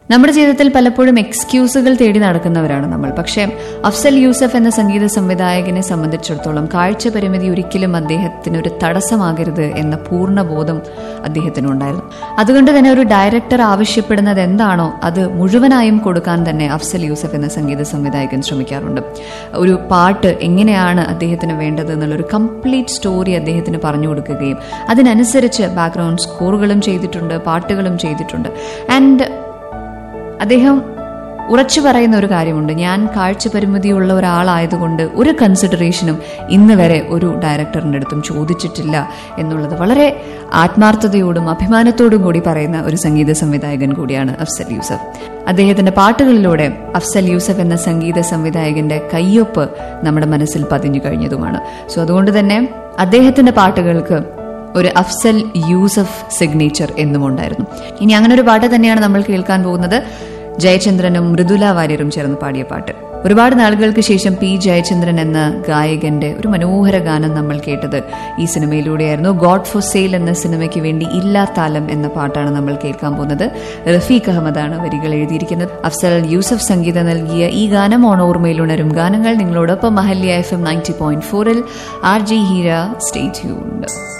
നമ്മുടെ ജീവിതത്തിൽ പലപ്പോഴും എക്സ്ക്യൂസുകൾ തേടി നടക്കുന്നവരാണ് നമ്മൾ. പക്ഷേ അഫ്സൽ യൂസഫ് എന്ന സംഗീത സംവിധായകനെ സംബന്ധിച്ചിടത്തോളം കാഴ്ച പരിമിതി ഒരിക്കലും അദ്ദേഹത്തിന് ഒരു തടസ്സമാകരുത് എന്ന പൂർണ്ണ ബോധം അദ്ദേഹത്തിനുണ്ടായിരുന്നു. അതുകൊണ്ട് തന്നെ ഒരു ഡയറക്ടർ ആവശ്യപ്പെടുന്നത് എന്താണോ അത് മുഴുവനായും കൊടുക്കാൻ തന്നെ അഫ്സൽ യൂസഫ് എന്ന സംഗീത സംവിധായകൻ ശ്രമിക്കാറുണ്ട്. ഒരു പാട്ട് എങ്ങനെയാണ് അദ്ദേഹത്തിന് വേണ്ടത് എന്നുള്ളൊരു കംപ്ലീറ്റ് സ്റ്റോറി അദ്ദേഹത്തിന് പറഞ്ഞു കൊടുക്കുകയും അതിനനുസരിച്ച് ബാക്ക്ഗ്രൗണ്ട് സ്കോറുകളും ചെയ്തിട്ടുണ്ട്, പാട്ടുകളും ചെയ്തിട്ടുണ്ട്. ആൻഡ് അദ്ദേഹം ഉറച്ചു പറയുന്ന ഒരു കാര്യമുണ്ട്, ഞാൻ കാഴ്ച പരിമിതിയുള്ള ഒരാളായതുകൊണ്ട് ഒരു കൺസിഡറേഷനും ഇന്ന് വരെ ഒരു ഡയറക്ടറിൻ്റെ അടുത്തും ചോദിച്ചിട്ടില്ല എന്നുള്ളത് വളരെ ആത്മാർത്ഥതയോടും അഭിമാനത്തോടും കൂടി പറയുന്ന ഒരു സംഗീത സംവിധായകൻ കൂടിയാണ് അഫ്സൽ യൂസഫ്. അദ്ദേഹത്തിന്റെ പാട്ടുകളിലൂടെ അഫ്സൽ യൂസഫ് എന്ന സംഗീത സംവിധായകന്റെ കയ്യൊപ്പ് നമ്മുടെ മനസ്സിൽ പതിഞ്ഞു കഴിഞ്ഞതുമാണ്. സോ അതുകൊണ്ട് തന്നെ അദ്ദേഹത്തിന്റെ പാട്ടുകൾക്ക് ഒരു അഫ്സൽ യൂസഫ് സിഗ്നേച്ചർ എന്നും ഉണ്ടായിരുന്നു. ഇനി അങ്ങനെ ഒരു പാട്ട് തന്നെയാണ് നമ്മൾ കേൾക്കാൻ പോകുന്നത്. ജയചന്ദ്രനും മൃദുല വാര്യരും ചേർന്ന് പാടിയ പാട്ട്. ഒരുപാട് നാളുകൾക്ക് ശേഷം പി ജയചന്ദ്രൻ എന്ന ഗായകന്റെ ഒരു മനോഹര ഗാനം നമ്മൾ കേട്ടത് ഈ സിനിമയിലൂടെയായിരുന്നു. ഗോഡ് ഫോർ സെയിൽ എന്ന സിനിമയ്ക്ക് വേണ്ടി ഇല്ലാത്താലം എന്ന പാട്ടാണ് നമ്മൾ കേൾക്കാൻ പോകുന്നത്. റഫീഖ് അഹമ്മദാണ് വരികൾ എഴുതിയിരിക്കുന്നത്. അഫ്സൽ യൂസഫ് സംഗീതം നൽകിയ ഈ ഗാനം ഓർമ്മയിലുണരും ഗാനങ്ങൾ നിങ്ങളോടൊപ്പം മഹല്യ FM 90.4 RJ Heera. Stay tuned.